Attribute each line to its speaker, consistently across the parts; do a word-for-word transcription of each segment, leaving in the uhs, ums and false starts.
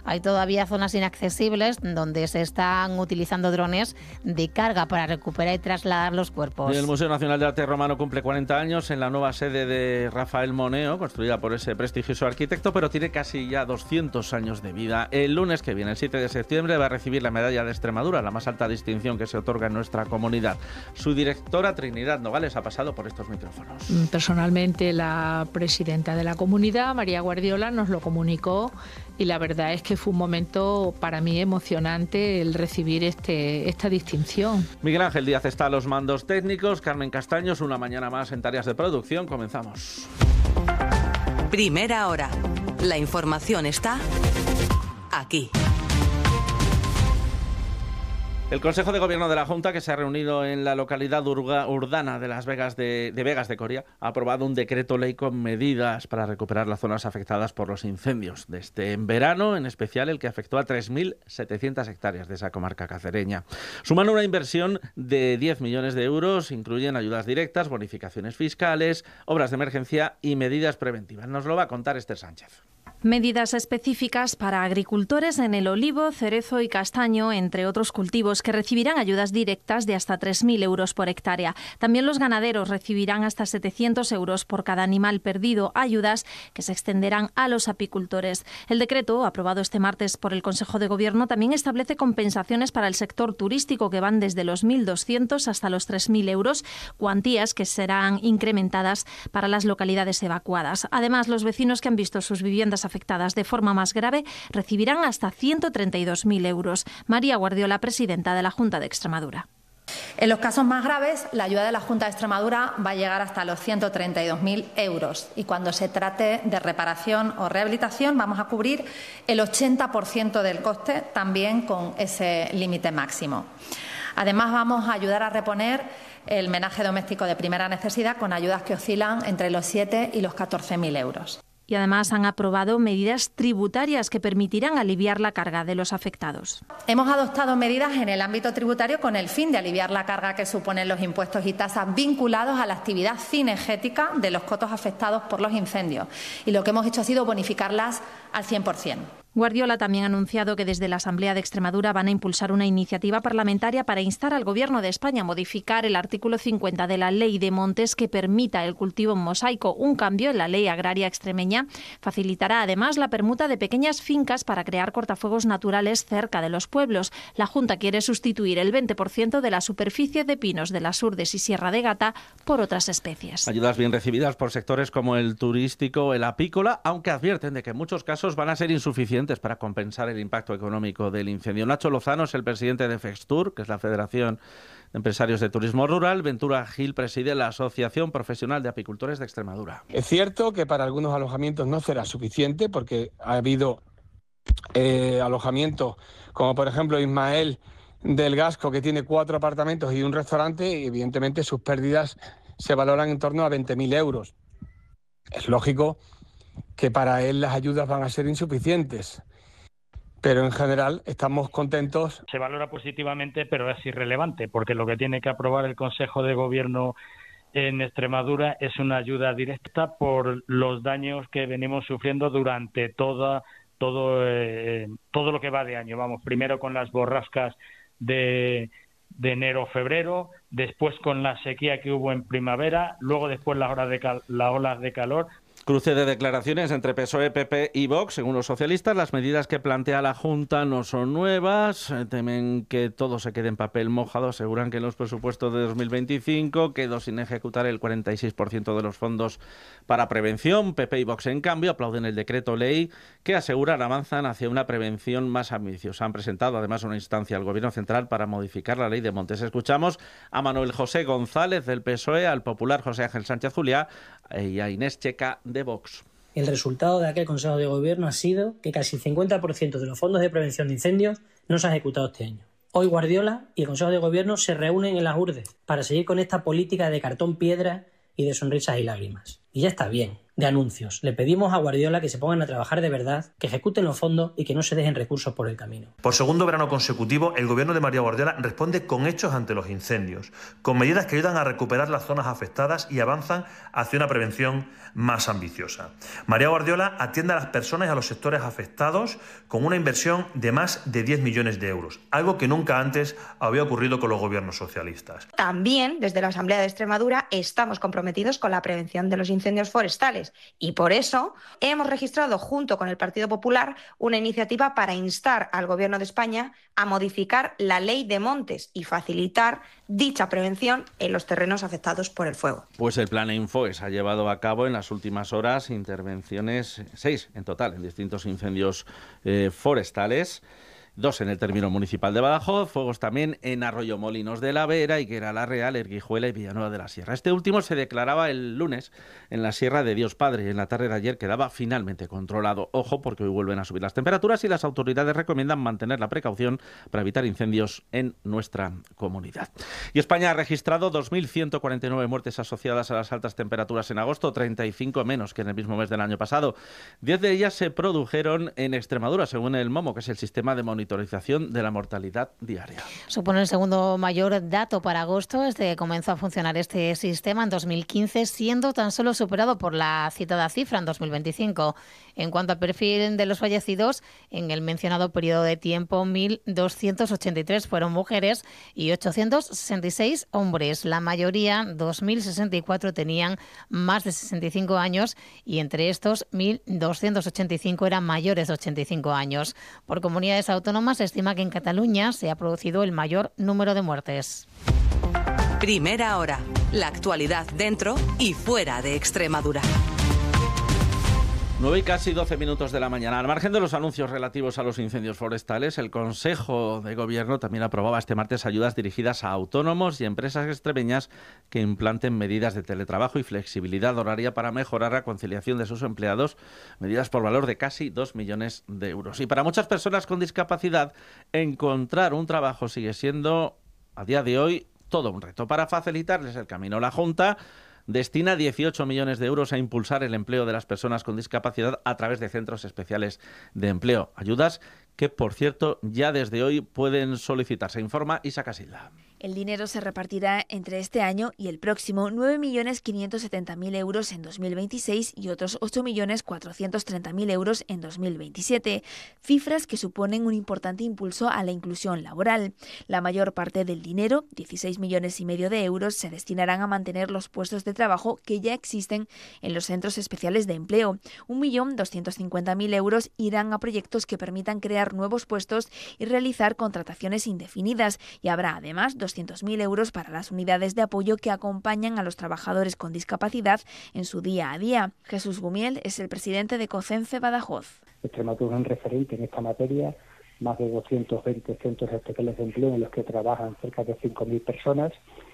Speaker 1: hay todavía zonas inaccesibles donde se están utilizando drones de carga para recuperar y trasladar los cuerpos.
Speaker 2: El Museo Nacional de Arte Romano cumple cuarenta años en la nueva sede de Rafael Moneo, construida por ese prestigioso arquitecto, pero tiene casi ya doscientos años de vida. El lunes que viene, el siete de septiembre, va a recibir la Medalla de Extremadura, la más alta distinción que se otorga en nuestra comunidad. Su directora, Trinidad Nogales, ha pasado por estos micrófonos.
Speaker 3: Personalmente, la presidenta de la comunidad, María Guardiola, nos lo comunicó y la verdad es que fue un momento para mí emocionante el recibir este, esta distinción.
Speaker 2: Miguel Ángel Díaz está a los mandos técnicos, Carmen Castaños, una mañana más en tareas de producción. Comenzamos.
Speaker 4: Primera hora. La información está aquí.
Speaker 2: El Consejo de Gobierno de la Junta, que se ha reunido en la localidad urga, urdana de Las Vegas de, de Vegas de Coria, ha aprobado un decreto ley con medidas para recuperar las zonas afectadas por los incendios de este verano, en especial el que afectó a tres mil setecientas hectáreas de esa comarca cacereña. Suman una inversión de diez millones de euros, incluyen ayudas directas, bonificaciones fiscales, obras de emergencia y medidas preventivas. Nos lo va a contar Esther Sánchez.
Speaker 5: Medidas específicas para agricultores en el olivo, cerezo y castaño, entre otros cultivos, que recibirán ayudas directas de hasta tres mil euros por hectárea. También los ganaderos recibirán hasta setecientos euros por cada animal perdido, ayudas que se extenderán a los apicultores. El decreto, aprobado este martes por el Consejo de Gobierno, también establece compensaciones para el sector turístico que van desde los mil doscientos hasta los tres mil euros, cuantías que serán incrementadas para las localidades evacuadas. Además, los vecinos que han visto sus viviendas afectadas de forma más grave recibirán hasta ciento treinta y dos mil euros. María Guardiola, presidenta de la Junta de Extremadura.
Speaker 6: En los casos más graves, la ayuda de la Junta de Extremadura va a llegar hasta los ciento treinta y dos mil euros y cuando se trate de reparación o rehabilitación vamos a cubrir el ochenta por ciento del coste también con ese límite máximo. Además, vamos a ayudar a reponer el menaje doméstico de primera necesidad con ayudas que oscilan entre los siete y los catorce mil euros.
Speaker 5: Y además han aprobado medidas tributarias que permitirán aliviar la carga de los afectados.
Speaker 6: Hemos adoptado medidas en el ámbito tributario con el fin de aliviar la carga que suponen los impuestos y tasas vinculados a la actividad cinegética de los cotos afectados por los incendios. Y lo que hemos hecho ha sido bonificarlas al cien por cien.
Speaker 5: Guardiola también ha anunciado que desde la Asamblea de Extremadura van a impulsar una iniciativa parlamentaria para instar al Gobierno de España a modificar el artículo cincuenta de la Ley de Montes que permita el cultivo en mosaico. Un cambio en la ley agraria extremeña facilitará además la permuta de pequeñas fincas para crear cortafuegos naturales cerca de los pueblos. La Junta quiere sustituir el veinte por ciento de la superficie de pinos de las Urdes y Sierra de Gata por otras especies.
Speaker 2: Ayudas bien recibidas por sectores como el turístico o el apícola, aunque advierten de que en muchos casos van a ser insuficientes para compensar el impacto económico del incendio. Nacho Lozano es el presidente de Fextur, que es la Federación de Empresarios de Turismo Rural. Ventura Gil preside la Asociación Profesional de Apicultores de Extremadura.
Speaker 7: Es cierto que para algunos alojamientos no será suficiente porque ha habido eh, alojamientos como por ejemplo Ismael del Gasco, que tiene cuatro apartamentos y un restaurante, y evidentemente sus pérdidas se valoran en torno a veinte mil euros. Es lógico que para él las ayudas van a ser insuficientes, pero en general estamos contentos.
Speaker 8: Se valora positivamente, pero es irrelevante, porque lo que tiene que aprobar el Consejo de Gobierno en Extremadura es una ayuda directa por los daños que venimos sufriendo durante toda, todo, eh, todo lo que va de año. Vamos, primero con las borrascas de, de enero-febrero, después con la sequía que hubo en primavera, luego después las olas de, cal, las olas de calor.
Speaker 2: Cruce de declaraciones entre P S O E, P P y Vox. Según los socialistas, las medidas que plantea la Junta no son nuevas. Temen que todo se quede en papel mojado. Aseguran que en los presupuestos de dos mil veinticinco quedó sin ejecutar el cuarenta y seis por ciento de los fondos para prevención. P P y Vox, en cambio, aplauden el decreto ley que aseguran avanzan hacia una prevención más ambiciosa. Han presentado además una instancia al Gobierno Central para modificar la ley de montes. Escuchamos a Manuel José González del P S O E, al popular José Ángel Sánchez Juliá y a Inés Checa de Vox.
Speaker 9: El resultado de aquel Consejo de Gobierno ha sido que casi el cincuenta por ciento de los fondos de prevención de incendios no se han ejecutado este año. Hoy Guardiola y el Consejo de Gobierno se reúnen en las Urdes para seguir con esta política de cartón piedra y de sonrisas y lágrimas. Y ya está bien de anuncios. Le pedimos a Guardiola que se pongan a trabajar de verdad, que ejecuten los fondos y que no se dejen recursos por el camino.
Speaker 10: Por segundo verano consecutivo, el gobierno de María Guardiola responde con hechos ante los incendios, con medidas que ayudan a recuperar las zonas afectadas y avanzan hacia una prevención más ambiciosa. María Guardiola atiende a las personas y a los sectores afectados con una inversión de más de diez millones de euros, algo que nunca antes había ocurrido con los gobiernos socialistas.
Speaker 11: También, desde la Asamblea de Extremadura, estamos comprometidos con la prevención de los incendios forestales y por eso hemos registrado junto con el Partido Popular una iniciativa para instar al Gobierno de España a modificar la Ley de Montes y facilitar dicha prevención en los terrenos afectados por el fuego.
Speaker 2: Pues el Plan Infoes ha llevado a cabo en las últimas horas intervenciones, seis en total, en distintos incendios eh, forestales. Dos en el término municipal de Badajoz, fuegos también en Arroyo Molinos de la Vera, Higuera la Real, Erguijuela y Villanueva de la Sierra. Este último se declaraba el lunes en la Sierra de Dios Padre y en la tarde de ayer quedaba finalmente controlado. Ojo, porque hoy vuelven a subir las temperaturas y las autoridades recomiendan mantener la precaución para evitar incendios en nuestra comunidad. Y España ha registrado dos mil ciento cuarenta y nueve muertes asociadas a las altas temperaturas en agosto, treinta y cinco menos que en el mismo mes del año pasado. Diez de ellas se produjeron en Extremadura, según el MOMO, que es el sistema de monitorización de la mortalidad diaria.
Speaker 1: Supone el segundo mayor dato para agosto desde que comenzó a funcionar este sistema en dos mil quince, siendo tan solo superado por la citada cifra en dos mil veinticinco. En cuanto al perfil de los fallecidos, en el mencionado periodo de tiempo, mil doscientos ochenta y tres fueron mujeres y ochocientos sesenta y seis hombres. La mayoría, dos mil sesenta y cuatro, tenían más de sesenta y cinco años y entre estos, mil doscientos ochenta y cinco eran mayores de ochenta y cinco años. Por comunidades autónomas, se estima que en Cataluña se ha producido el mayor número de muertes.
Speaker 4: Primera hora. La actualidad dentro y fuera de Extremadura.
Speaker 2: nueve y casi doce minutos de la mañana. Al margen de los anuncios relativos a los incendios forestales, el Consejo de Gobierno también aprobaba este martes ayudas dirigidas a autónomos y empresas extremeñas que implanten medidas de teletrabajo y flexibilidad horaria para mejorar la conciliación de sus empleados, medidas por valor de casi dos millones de euros. Y para muchas personas con discapacidad, encontrar un trabajo sigue siendo, a día de hoy, todo un reto. Para facilitarles el camino, la Junta destina dieciocho millones de euros a impulsar el empleo de las personas con discapacidad a través de centros especiales de empleo. Ayudas que, por cierto, ya desde hoy pueden solicitarse. Informa Isa Casilda.
Speaker 12: El dinero se repartirá entre este año y el próximo, nueve millones quinientos setenta mil euros en dos mil veintiséis y otros ocho millones cuatrocientos treinta mil euros en dos mil veintisiete, cifras que suponen un importante impulso a la inclusión laboral. La mayor parte del dinero, dieciséis millones y medio de euros, se destinarán a mantener los puestos de trabajo que ya existen en los centros especiales de empleo. un millón doscientos cincuenta mil euros irán a proyectos que permitan crear nuevos puestos y realizar contrataciones indefinidas, y habrá además doscientos mil euros para las unidades de apoyo que acompañan a los trabajadores con discapacidad en su día a día. Jesús Gumiel es el presidente de COCENFE Badajoz.
Speaker 13: Extremadura es un referente en esta materia, más de doscientos veinte centros especiales de empleo en los que trabajan cerca de cinco mil personas,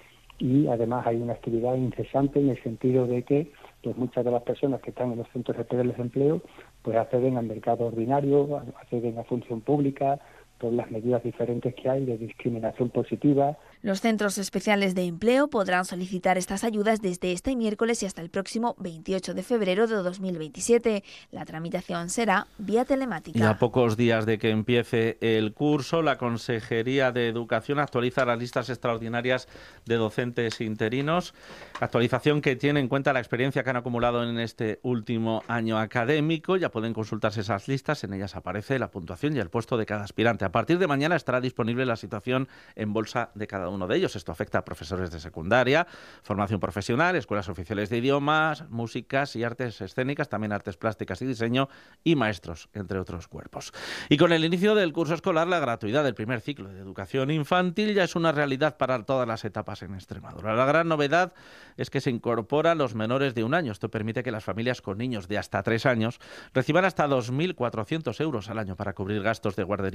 Speaker 13: y además hay una actividad incesante en el sentido de que pues muchas de las personas que están en los centros especiales de empleo pues acceden al mercado ordinario, acceden a función pública, por las medidas diferentes que hay de discriminación positiva.
Speaker 12: Los centros especiales de empleo podrán solicitar estas ayudas desde este miércoles y hasta el próximo veintiocho de febrero de dos mil veintisiete. La tramitación será vía telemática.
Speaker 2: Y a pocos días de que empiece el curso, la Consejería de Educación actualiza las listas extraordinarias de docentes interinos. Actualización que tiene en cuenta la experiencia que han acumulado en este último año académico. Ya pueden consultarse esas listas. En ellas aparece la puntuación y el puesto de cada aspirante. A partir de mañana estará disponible la situación en bolsa de cada uno de ellos. Esto afecta a profesores de secundaria, formación profesional, escuelas oficiales de idiomas, músicas y artes escénicas, también artes plásticas y diseño, y maestros, entre otros cuerpos. Y con el inicio del curso escolar, la gratuidad del primer ciclo de educación infantil ya es una realidad para todas las etapas en Extremadura. La gran novedad es que se incorporan los menores de un año. Esto permite que las familias con niños de hasta tres años reciban hasta dos mil cuatrocientos euros al año para cubrir gastos de guarderías públicas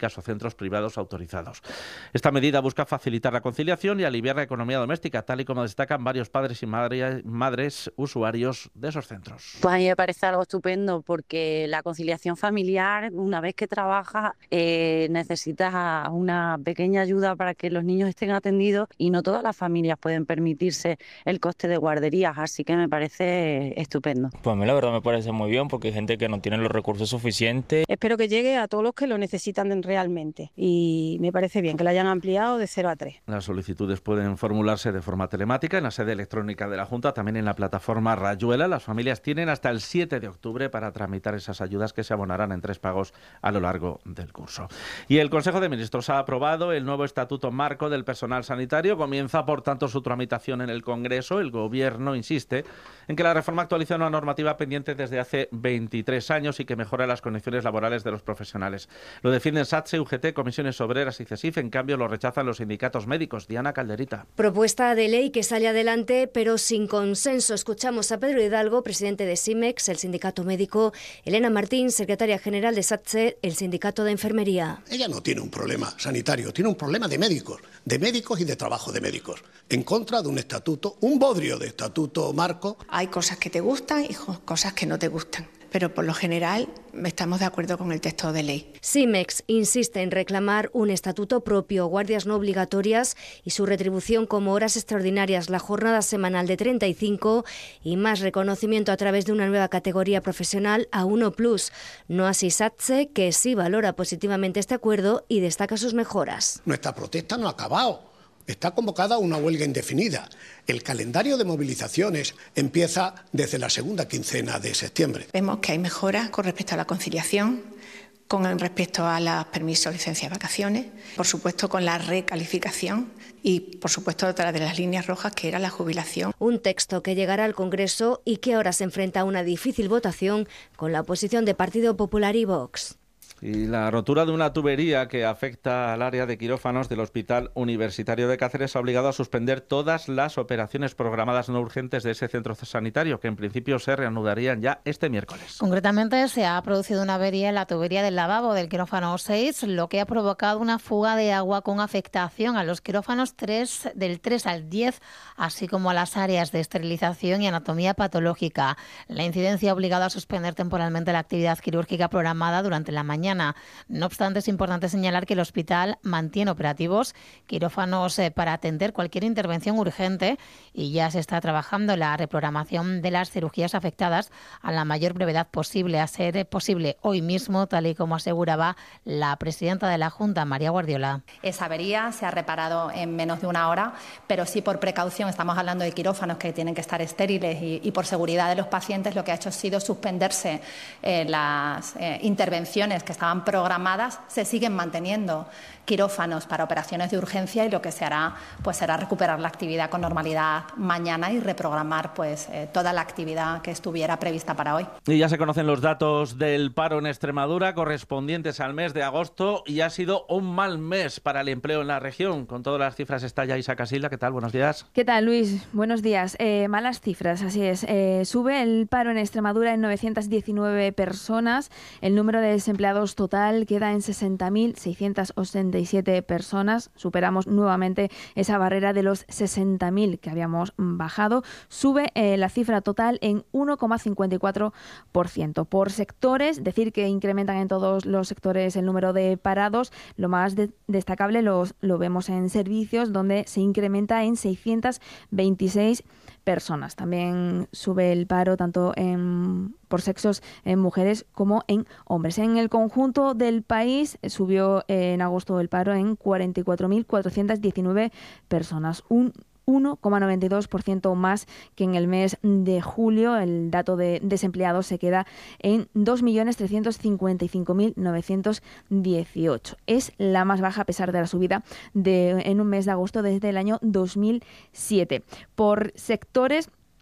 Speaker 2: clínicas o centros privados autorizados. Esta medida busca facilitar la conciliación y aliviar la economía doméstica, tal y como destacan varios padres y madre, madres usuarios de esos centros.
Speaker 14: Pues a mí me parece algo estupendo porque la conciliación familiar, una vez que trabajas, eh, necesitas una pequeña ayuda para que los niños estén atendidos y no todas las familias pueden permitirse el coste de guarderías, así que me parece estupendo.
Speaker 15: Pues a mí la verdad me parece muy bien porque hay gente que no tiene los recursos suficientes.
Speaker 16: Espero que llegue a todos los que lo necesitan realmente y me parece bien que lo hayan ampliado de cero a tres.
Speaker 2: Las solicitudes pueden formularse de forma telemática en la sede electrónica de la Junta, también en la plataforma Rayuela. Las familias tienen hasta el siete de octubre para tramitar esas ayudas que se abonarán en tres pagos a lo largo del curso. Y el Consejo de Ministros ha aprobado el nuevo Estatuto Marco del Personal Sanitario. Comienza, por tanto, su tramitación en el Congreso. El Gobierno insiste en que la reforma actualiza una normativa pendiente desde hace veintitrés años y que mejora las condiciones laborales de los profesionales. Lo defienden SATSE, U G T, Comisiones Obreras y CESIF. En cambio, lo rechazan los sindicatos médicos. Diana Calderita.
Speaker 17: Propuesta de ley que sale adelante, pero sin consenso. Escuchamos a Pedro Hidalgo, presidente de SIMEX, el sindicato médico, Elena Martín, secretaria general de SATSE, el sindicato de enfermería.
Speaker 18: Ella no tiene un problema sanitario, tiene un problema de médicos, de médicos y de trabajo de médicos, en contra de un estatuto, un bodrio de estatuto marco.
Speaker 19: Hay cosas que te gustan y cosas que no te gustan, pero por lo general estamos de acuerdo con el texto de ley.
Speaker 17: SIMEX insiste en reclamar un estatuto propio, guardias no obligatorias y su retribución como horas extraordinarias, la jornada semanal de treinta y cinco y más reconocimiento a través de una nueva categoría profesional A uno plus. No así SATSE, que sí valora positivamente este acuerdo y destaca sus mejoras.
Speaker 18: Nuestra protesta no ha acabado. Está convocada una huelga indefinida. El calendario de movilizaciones empieza desde la segunda quincena de septiembre.
Speaker 19: Vemos que hay mejoras con respecto a la conciliación, con respecto a los permisos, licencias, vacaciones, por supuesto con la recalificación y, por supuesto, otra de las líneas rojas que era la jubilación.
Speaker 17: Un texto que llegará al Congreso y que ahora se enfrenta a una difícil votación con la oposición de Partido Popular y Vox.
Speaker 2: Y la rotura de una tubería que afecta al área de quirófanos del Hospital Universitario de Cáceres ha obligado a suspender todas las operaciones programadas no urgentes de ese centro sanitario, que en principio se reanudarían ya este miércoles.
Speaker 1: Concretamente, se ha producido una avería en la tubería del lavabo del quirófano seis, lo que ha provocado una fuga de agua con afectación a los quirófanos tres, del tres al diez, así como a las áreas de esterilización y anatomía patológica. La incidencia ha obligado a suspender temporalmente la actividad quirúrgica programada durante la mañana. No obstante, es importante señalar que el hospital mantiene operativos quirófanos eh, para atender cualquier intervención urgente y ya se está trabajando en la reprogramación de las cirugías afectadas a la mayor brevedad posible, a ser posible hoy mismo, tal y como aseguraba la presidenta de la Junta, María Guardiola.
Speaker 6: Esa avería se ha reparado en menos de una hora, pero sí por precaución, estamos hablando de quirófanos que tienen que estar estériles y, y por seguridad de los pacientes, lo que ha hecho ha sido suspenderse eh, las eh, intervenciones que estaban programadas. Se siguen manteniendo quirófanos para operaciones de urgencia y lo que se hará pues será recuperar la actividad con normalidad mañana y reprogramar pues eh, toda la actividad que estuviera prevista para hoy.
Speaker 2: Y ya se conocen los datos del paro en Extremadura correspondientes al mes de agosto y ha sido un mal mes para el empleo en la región. Con todas las cifras está ya Isa Casilda. ¿Qué tal? Buenos días.
Speaker 12: ¿Qué tal, Luis? Buenos días. Eh, malas cifras, así es. Eh, sube el paro en Extremadura en novecientas diecinueve personas. El número de desempleados total queda en sesenta mil seiscientas ochenta y siete personas. Superamos nuevamente esa barrera de los sesenta mil que habíamos bajado. Sube eh, la cifra total en uno coma cincuenta y cuatro por ciento. Por sectores, decir que incrementan en todos los sectores el número de parados. Lo más de- destacable los, lo vemos en servicios, donde se incrementa en seiscientas veintiséis personas. También sube el paro tanto en, por sexos en mujeres como en hombres. En el conjunto del país subió en agosto el paro en cuarenta y cuatro mil cuatrocientas diecinueve personas, un uno coma noventa y dos por ciento más que en el mes de julio. El dato de desempleados se queda en dos millones trescientos cincuenta y cinco mil novecientos dieciocho. Es la más baja a pesar de la subida de, en un mes de agosto desde el año dos mil siete. Por sectores,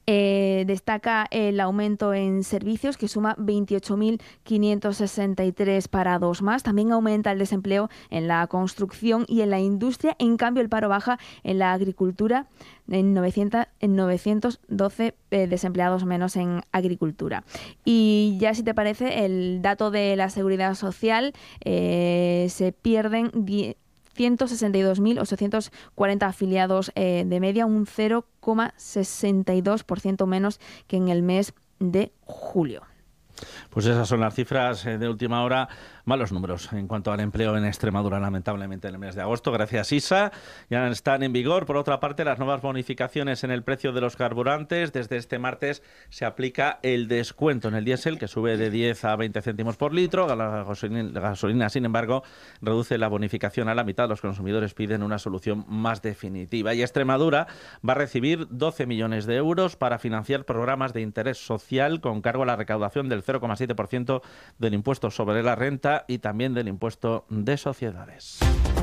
Speaker 12: Eh, destaca el aumento en servicios, que suma veintiocho mil quinientos sesenta y tres parados más. También aumenta el desempleo en la construcción y en la industria. En cambio, el paro baja en la agricultura, en, novecientos, en novecientos doce eh, desempleados menos en agricultura. Y ya, si te parece, el dato de la seguridad social, eh, se pierden ciento sesenta y dos mil ochocientos cuarenta afiliados eh, de media, un cero coma sesenta y dos por ciento menos que en el mes de julio.
Speaker 2: Pues esas son las cifras de última hora. Malos números en cuanto al empleo en Extremadura, lamentablemente, en el mes de agosto. Gracias, Isa. Ya están en vigor, por otra parte, las nuevas bonificaciones en el precio de los carburantes. Desde este martes se aplica el descuento en el diésel, que sube de diez a veinte céntimos por litro. La gasolina, la gasolina, sin embargo, reduce la bonificación a la mitad. Los consumidores piden una solución más definitiva. Y Extremadura va a recibir doce millones de euros para financiar programas de interés social con cargo a la recaudación del cero coma siete por ciento del impuesto sobre la renta y también del impuesto de sociedades.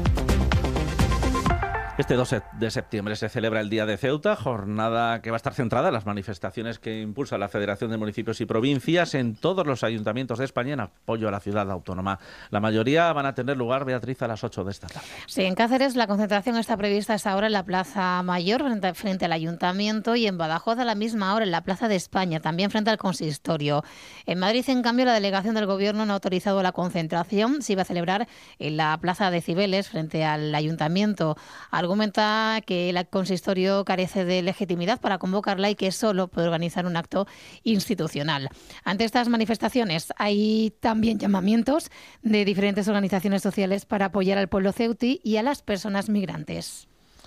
Speaker 2: Este dos de septiembre se celebra el Día de Ceuta, jornada que va a estar centrada en las manifestaciones que impulsa la Federación de Municipios y Provincias en todos los ayuntamientos de España en apoyo a la ciudad autónoma. La mayoría van a tener lugar, Beatriz, a las ocho de esta tarde.
Speaker 1: Sí, en Cáceres la concentración está prevista a esta hora en la Plaza Mayor, frente, frente al Ayuntamiento, y en Badajoz a la misma hora en la Plaza de España, también frente al Consistorio. En Madrid, en cambio, la delegación del Gobierno no ha autorizado la concentración. Se iba a celebrar en la Plaza de Cibeles, frente al Ayuntamiento. Argumenta que el consistorio carece de legitimidad para convocarla y que solo puede organizar un acto institucional. Ante estas manifestaciones hay también llamamientos de diferentes organizaciones sociales para apoyar al pueblo ceutí y a las personas migrantes.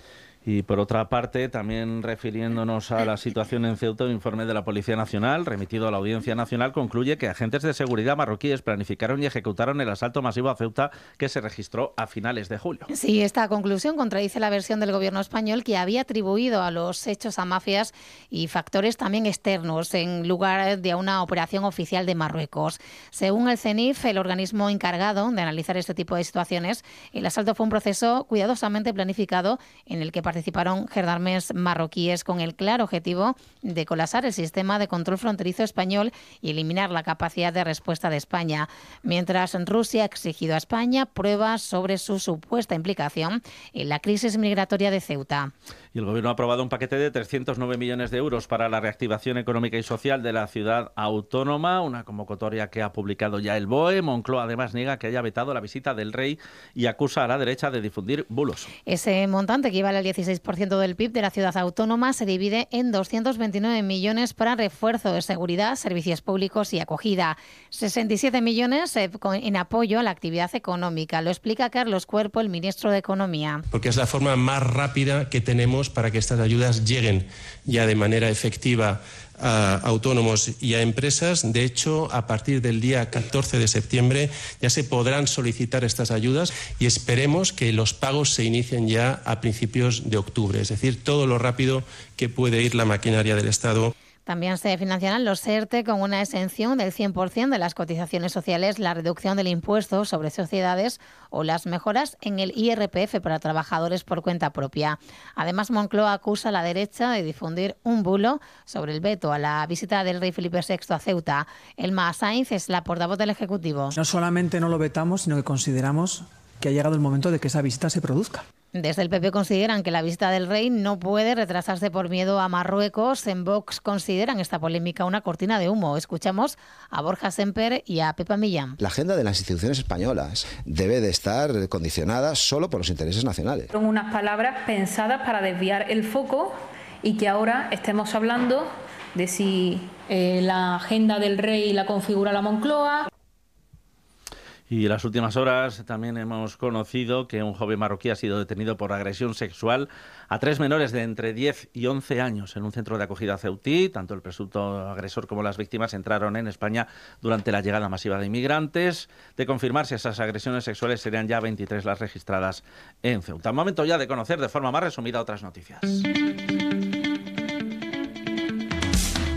Speaker 2: Y por otra parte, también refiriéndonos a la situación en Ceuta, un informe de la Policía Nacional remitido a la Audiencia Nacional concluye que agentes de seguridad marroquíes planificaron y ejecutaron el asalto masivo a Ceuta que se registró a finales de julio.
Speaker 1: Sí, esta conclusión contradice la versión del gobierno español, que había atribuido a los hechos a mafias y factores también externos en lugar de a una operación oficial de Marruecos. Según el CENIF, el organismo encargado de analizar este tipo de situaciones, el asalto fue un proceso cuidadosamente planificado en el que participaron gendarmes marroquíes con el claro objetivo de colapsar el sistema de control fronterizo español y eliminar la capacidad de respuesta de España, mientras Rusia ha exigido a España pruebas sobre su supuesta implicación en la crisis migratoria de Ceuta.
Speaker 2: Y el Gobierno ha aprobado un paquete de trescientos nueve millones de euros para la reactivación económica y social de la ciudad autónoma, una convocatoria que ha publicado ya el B O E. Moncloa además niega que haya vetado la visita del rey y acusa a la derecha de difundir bulos.
Speaker 1: Ese montante, que equivale al dieciséis por ciento del P I B de la ciudad autónoma, se divide en doscientos veintinueve millones para refuerzo de seguridad, servicios públicos y acogida, sesenta y siete millones en apoyo a la actividad económica. Lo explica Carlos Cuerpo, el ministro de Economía.
Speaker 20: Porque es la forma más rápida que tenemos para que estas ayudas lleguen ya de manera efectiva a autónomos y a empresas. De hecho, a partir del día catorce de septiembre ya se podrán solicitar estas ayudas y esperemos que los pagos se inicien ya a principios de octubre, es decir, todo lo rápido que puede ir la maquinaria del Estado.
Speaker 1: También se financiarán los ERTE con una exención del cien por ciento de las cotizaciones sociales, la reducción del impuesto sobre sociedades o las mejoras en el I R P F para trabajadores por cuenta propia. Además, Moncloa acusa a la derecha de difundir un bulo sobre el veto a la visita del rey Felipe sexto a Ceuta. Elma Sainz es la portavoz del Ejecutivo.
Speaker 21: No solamente no lo vetamos, sino que consideramos que ha llegado el momento de que esa visita se produzca.
Speaker 1: Desde el P P consideran que la visita del rey no puede retrasarse por miedo a Marruecos. En Vox consideran esta polémica una cortina de humo. Escuchamos a Borja Semper y a Pepa Millán.
Speaker 22: La agenda de las instituciones españolas debe de estar condicionada solo por los intereses nacionales.
Speaker 23: Son unas palabras pensadas para desviar el foco y que ahora estemos hablando de si eh, la agenda del rey la configura la Moncloa.
Speaker 2: Y en las últimas horas también hemos conocido que un joven marroquí ha sido detenido por agresión sexual a tres menores de entre diez y once años en un centro de acogida ceutí. Tanto el presunto agresor como las víctimas entraron en España durante la llegada masiva de inmigrantes. De confirmarse esas agresiones sexuales, serían ya veintitrés las registradas en Ceuta. Momento ya de conocer de forma más resumida otras noticias.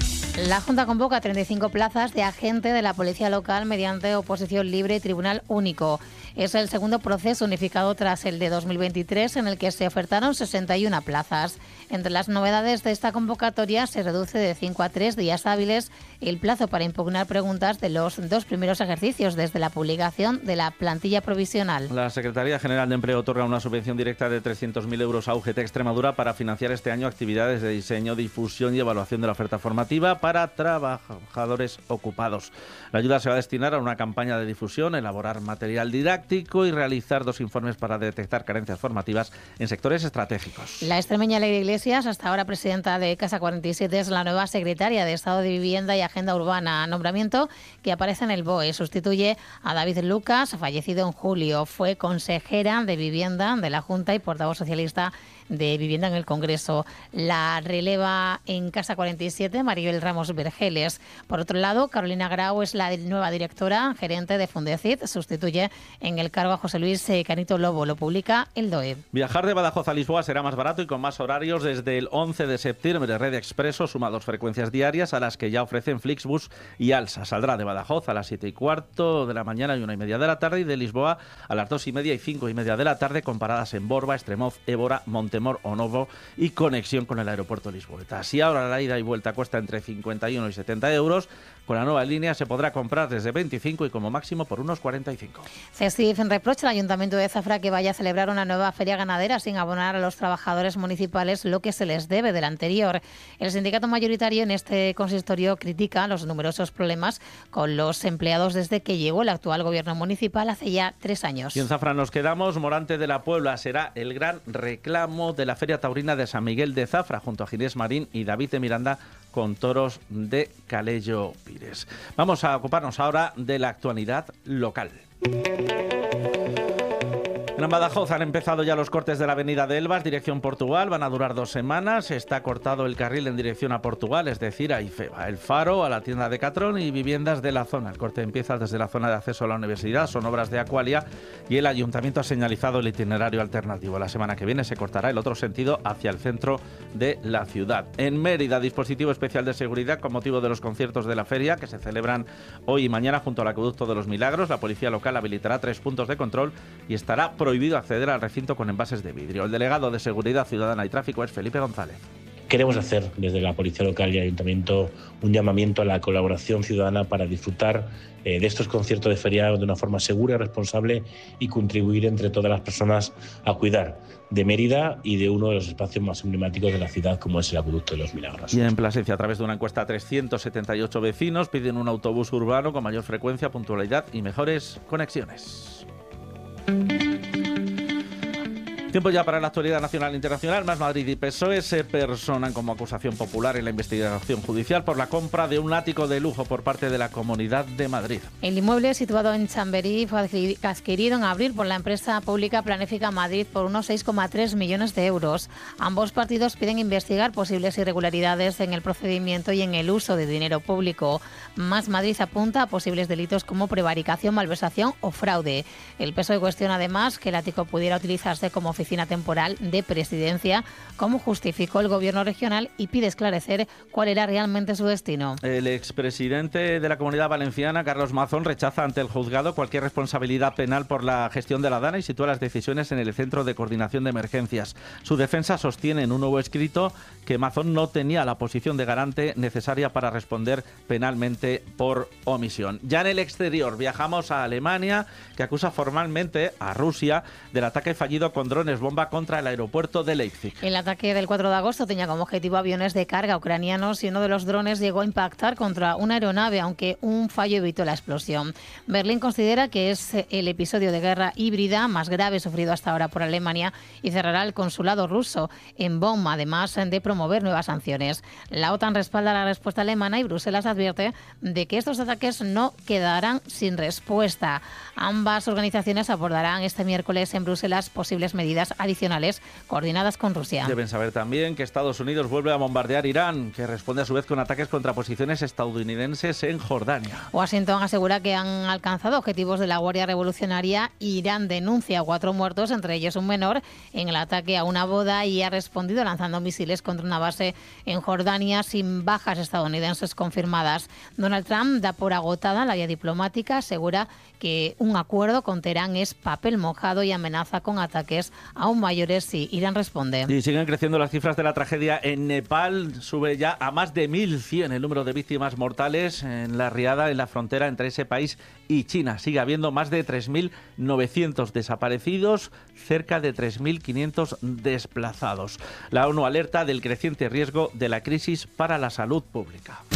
Speaker 1: La Junta convoca treinta y cinco plazas de agente de la Policía Local mediante oposición libre y tribunal único. Es el segundo proceso unificado tras el de dos mil veintitrés, en el que se ofertaron sesenta y una plazas. Entre las novedades de esta convocatoria se reduce de cinco a tres días hábiles el plazo para impugnar preguntas de los dos primeros ejercicios desde la publicación de la plantilla provisional.
Speaker 2: La Secretaría General de Empleo otorga una subvención directa de trescientos mil euros a U G T Extremadura para financiar este año actividades de diseño, difusión y evaluación de la oferta formativa para trabajadores ocupados. La ayuda se va a destinar a una campaña de difusión, elaborar material didáctico y realizar dos informes para detectar carencias formativas en sectores estratégicos.
Speaker 1: La extremeña Leire Iglesias, hasta ahora presidenta de Casa cuarenta y siete, es la nueva secretaria de Estado de Vivienda y Agenda Urbana, nombramiento que aparece en el B O E. Sustituye a David Lucas, fallecido en julio. Fue consejera de Vivienda de la Junta y portavoz socialista de Vivienda en el Congreso. La releva en Casa cuarenta y siete Maribel Ramos Vergeles. Por otro lado, Carolina Grau es la nueva directora gerente de Fundecid. Sustituye en el cargo a José Luis Canito Lobo. Lo publica el D O E.
Speaker 2: Viajar de Badajoz a Lisboa será más barato y con más horarios desde el once de septiembre. Red Expreso suma dos frecuencias diarias a las que ya ofrecen Flixbus y Alsa. Saldrá de Badajoz a las siete y cuarto de la mañana y una y media de la tarde, y de Lisboa a las dos y media y cinco y media de la tarde, con paradas en Borba, Estremoz, Évora, Montemor o Novo y conexión con el aeropuerto lisboeta. Si ahora la ida y vuelta cuesta entre cincuenta y uno y setenta euros, con la nueva línea se podrá comprar desde veinticinco y como máximo por unos cuarenta y cinco.
Speaker 1: CESIF reprocha al Ayuntamiento de Zafra que vaya a celebrar una nueva feria ganadera sin abonar a los trabajadores municipales lo que se les debe del anterior. El sindicato mayoritario en este consistorio critica los numerosos problemas con los empleados desde que llegó el actual gobierno municipal hace ya tres años.
Speaker 2: Y en Zafra nos quedamos. Morante de la Puebla será el gran reclamo de la Feria Taurina de San Miguel de Zafra, junto a Ginés Marín y David de Miranda, con toros de Calello Pires. Vamos a ocuparnos ahora de la actualidad local. En Badajoz han empezado ya los cortes de la avenida de Elvas, dirección Portugal. Van a durar dos semanas. Está cortado el carril en dirección a Portugal, es decir, a Ifeba. El Faro, a la tienda de Catrón y viviendas de la zona. El corte empieza desde la zona de acceso a la universidad. Son obras de Aqualia y el ayuntamiento ha señalizado el itinerario alternativo. La semana que viene se cortará el otro sentido hacia el centro de la ciudad. En Mérida, dispositivo especial de seguridad con motivo de los conciertos de la feria que se celebran hoy y mañana junto al Acueducto de los Milagros. La policía local habilitará tres puntos de control y estará prohibido acceder al recinto con envases de vidrio. El delegado de Seguridad Ciudadana y Tráfico es Felipe González.
Speaker 3: Queremos hacer desde la Policía Local y Ayuntamiento un llamamiento a la colaboración ciudadana para disfrutar eh, de estos conciertos de feria de una forma segura y responsable y contribuir entre todas las personas a cuidar de Mérida y de uno de los espacios más emblemáticos de la ciudad, como es el Acueducto de los Milagros.
Speaker 2: Y en Plasencia, a través de una encuesta a trescientos setenta y ocho vecinos, piden un autobús urbano con mayor frecuencia, puntualidad y mejores conexiones. Tiempo ya para la actualidad nacional e internacional. Más Madrid y P S O E se personan como acusación popular en la investigación judicial por la compra de un ático de lujo por parte de la Comunidad de Madrid.
Speaker 1: El inmueble, situado en Chamberí, fue adquirido en abril por la empresa pública Planifica Madrid por unos seis coma tres millones de euros. Ambos partidos piden investigar posibles irregularidades en el procedimiento y en el uso de dinero público. Más Madrid apunta a posibles delitos como prevaricación, malversación o fraude. El P S O E cuestiona además que el ático pudiera utilizarse como oficina temporal de presidencia, como justificó el gobierno regional, y pide esclarecer cuál era realmente su destino.
Speaker 2: El expresidente de la Comunidad Valenciana, Carlos Mazón, rechaza ante el juzgado cualquier responsabilidad penal por la gestión de la DANA y sitúa las decisiones en el Centro de Coordinación de Emergencias. Su defensa sostiene en un nuevo escrito que Mazón no tenía la posición de garante necesaria para responder penalmente por omisión. Ya en el exterior viajamos a Alemania, que acusa formalmente a Rusia del ataque fallido con drones bomba contra el aeropuerto de Leipzig.
Speaker 1: El ataque del cuatro de agosto tenía como objetivo aviones de carga ucranianos y uno de los drones llegó a impactar contra una aeronave, aunque un fallo evitó la explosión. Berlín considera que es el episodio de guerra híbrida más grave sufrido hasta ahora por Alemania y cerrará el consulado ruso en Bonn, además de promover nuevas sanciones. La OTAN respalda la respuesta alemana y Bruselas advierte de que estos ataques no quedarán sin respuesta. Ambas organizaciones abordarán este miércoles en Bruselas posibles medidas medidas adicionales coordinadas con Rusia.
Speaker 2: Deben saber también que Estados Unidos vuelve a bombardear Irán, que responde a su vez con ataques contra posiciones estadounidenses en Jordania.
Speaker 1: Washington asegura que han alcanzado objetivos de la Guardia Revolucionaria. Irán denuncia cuatro muertos, entre ellos un menor, en el ataque a una boda y ha respondido lanzando misiles contra una base en Jordania sin bajas estadounidenses confirmadas. Donald Trump da por agotada la vía diplomática, asegura que un acuerdo con Teherán es papel mojado y amenaza con ataques aún mayores si Irán responde.
Speaker 2: Y siguen creciendo las cifras de la tragedia en Nepal. Sube ya a más de mil cien el número de víctimas mortales en la riada en la frontera entre ese país y China. Sigue habiendo más de tres mil novecientos desaparecidos, cerca de tres mil quinientos desplazados. La ONU alerta del creciente riesgo de la crisis para la salud pública.